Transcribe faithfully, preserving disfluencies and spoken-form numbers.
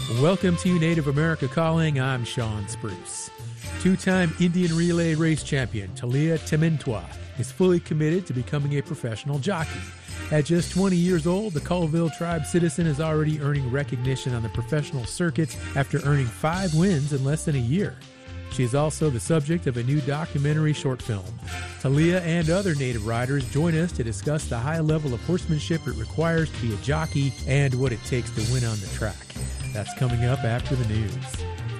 Welcome to Native America Calling. I'm Sean Spruce. Two-time Indian Relay race champion Talia Temintwa is fully committed to becoming a professional jockey. At just twenty years old, the Colville Tribe citizen is already earning recognition on the professional circuit after earning five wins in less than a year. She is also the subject of a new documentary short film. Talia and other Native riders join us to discuss the high level of horsemanship it requires to be a jockey and what it takes to win on the track. That's coming up after the news.